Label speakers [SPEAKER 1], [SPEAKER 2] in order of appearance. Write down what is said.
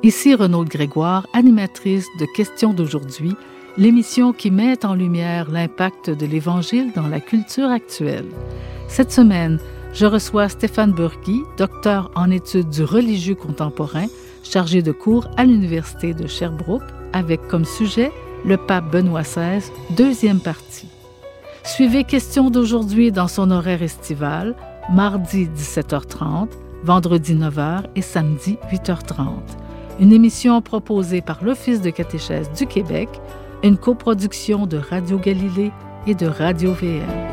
[SPEAKER 1] Ici Renaud Grégoire, animatrice de Questions d'aujourd'hui, l'émission qui met en lumière l'impact de l'Évangile dans la culture actuelle. Cette semaine, je reçois Stéphane Burgui, docteur en études du religieux contemporain, chargé de cours à l'Université de Sherbrooke, avec comme sujet le pape Benoît XVI, deuxième partie. Suivez Questions d'aujourd'hui dans son horaire estival, mardi 17h30, vendredi 9h et samedi 8h30. Une émission proposée par l'Office de catéchèse du Québec, une coproduction de Radio Galilée et de Radio VM.